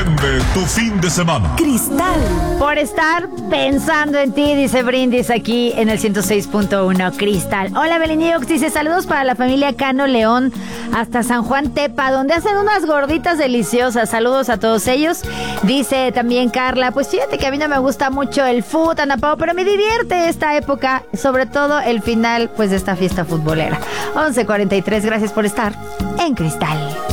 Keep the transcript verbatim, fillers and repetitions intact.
Enciende tu fin de semana. Cristal. Por estar pensando en ti, dice Brindis aquí en el ciento seis punto uno. Cristal. Hola, Beliniox, dice saludos para la familia Cano León hasta San Juan Tepa, donde hacen unas gorditas deliciosas. Saludos a todos ellos. Dice también Carla, pues fíjate que a mí no me gusta mucho el fútbol, Ana Pao, pero me divierte esta época, sobre todo el final pues de esta fiesta futbolera. once cuarenta y tres, gracias por estar en Cristal.